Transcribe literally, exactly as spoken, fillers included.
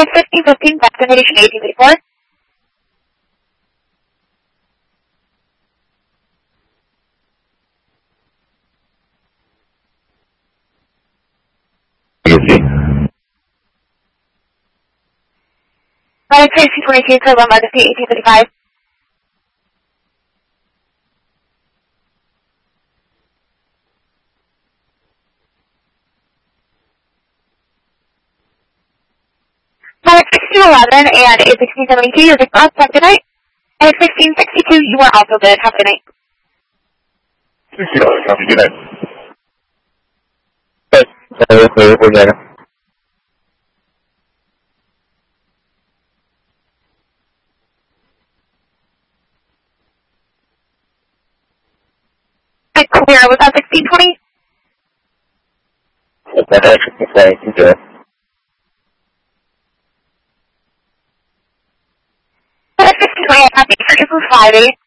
Flight fifteen fifteen, destination eighteen fifty-four. Flight sixteen twenty-two, clear one legacy eighteen fifty-five. Flight sixteen eleven and eight sixteen seventy-two, you're just up, have a good night. And sixteen sixty-two, you are also good, have a good night. sixteen eleven, have a good night. Hey, sorry, we're, we're there. And clear, was that sixteen twenty? That's actually flying, you're good. Flight sixteen twenty, I have the for five eight.